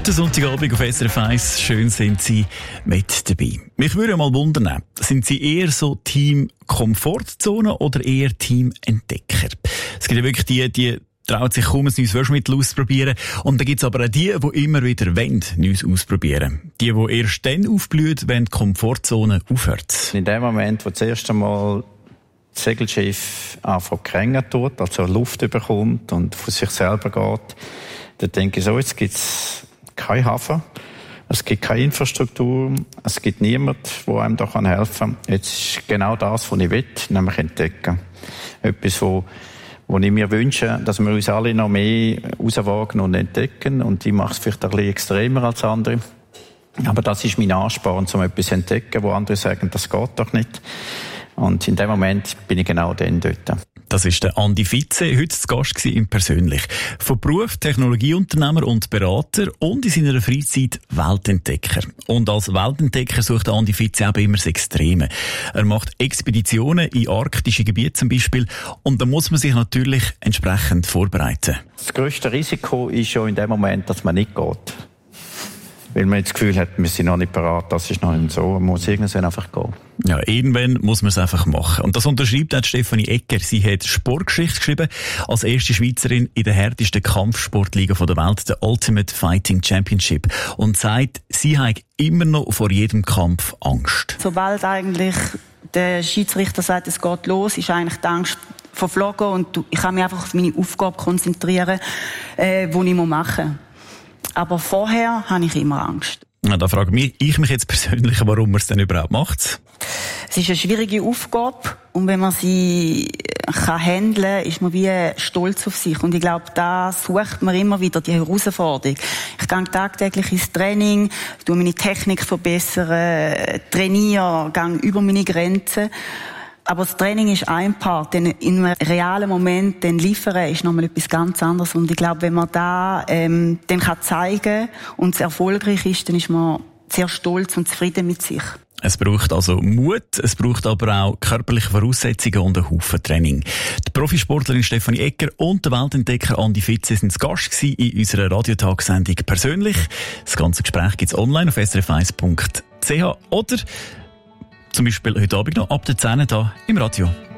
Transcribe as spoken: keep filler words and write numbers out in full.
Der Sonntagabend auf S R F eins. Schön sind Sie mit dabei. Mich würde mal wundern, sind Sie eher so Team Komfortzone oder eher Team Entdecker? Es gibt ja wirklich die, die trauen sich kaum ein neues Waschmittel auszuprobieren. Und dann gibt es aber auch die, die immer wieder wollen, Neues ausprobieren. Die, die erst dann aufblühen, wenn die Komfortzone aufhört. In dem Moment, wo das erste Mal das Segelschiff anfängt zu krängen tut, also Luft bekommt und von sich selber geht, dann denke ich so, jetzt gibt es keinen Hafen, es gibt keine Infrastruktur, es gibt niemanden, der einem da helfen kann. Jetzt ist genau das, was ich will, nämlich entdecken. Etwas, wo, wo ich mir wünsche, dass wir uns alle noch mehr rauswagen und entdecken. Und ich mache es vielleicht ein bisschen extremer als andere. Aber das ist mein Ansporn, um etwas zu entdecken, wo andere sagen, das geht doch nicht. Und in dem Moment bin ich genau dann dort. Das ist der Andi Fitze, heute zu Gast im Persönlich. Von Beruf Technologieunternehmer und Berater und in seiner Freizeit Weltentdecker. Und als Weltentdecker sucht Andi Fitze eben immer das Extreme. Er macht Expeditionen in arktische Gebiete zum Beispiel und da muss man sich natürlich entsprechend vorbereiten. Das grösste Risiko ist schon in dem Moment, dass man nicht geht. Weil man das Gefühl hat, wir sind noch nicht bereit, das ist noch nicht so, man muss irgendwann einfach gehen. Ja, irgendwann muss man es einfach machen. Und das unterschreibt auch Stefanie Egger. Sie hat Sportgeschichte geschrieben, als erste Schweizerin in der härtesten Kampfsportliga der Welt, der Ultimate Fighting Championship. Und sagt, sie hat immer noch vor jedem Kampf Angst. Sobald eigentlich der Schiedsrichter sagt, es geht los, ist eigentlich die Angst verflogen und ich kann mich einfach auf meine Aufgabe konzentrieren, äh, die ich machen muss. Aber vorher habe ich immer Angst. Ja, da frage ich mich jetzt persönlich, warum man es denn überhaupt macht. Es ist eine schwierige Aufgabe und wenn man sie kann handeln, ist man wie stolz auf sich. Und ich glaube, da sucht man immer wieder die Herausforderung. Ich gehe tagtäglich ins Training, tue meine Technik verbessern, trainiere, gehe über meine Grenzen. Aber das Training ist ein Part, denn in einem realen Moment den liefern ist nochmal etwas ganz anderes. Und ich glaube, wenn man da ähm, dann kann zeigen und es erfolgreich ist, dann ist man sehr stolz und zufrieden mit sich. Es braucht also Mut, es braucht aber auch körperliche Voraussetzungen und einen Haufen Training. Die Profisportlerin Stefanie Egger und der Weltentdecker Andi Fitze sind zu Gast in unserer Radiotagsendung «Persönlich». Das ganze Gespräch gibt es online auf s r f eins punkt c h oder zum Beispiel heute Abend noch ab der zehn da im Radio.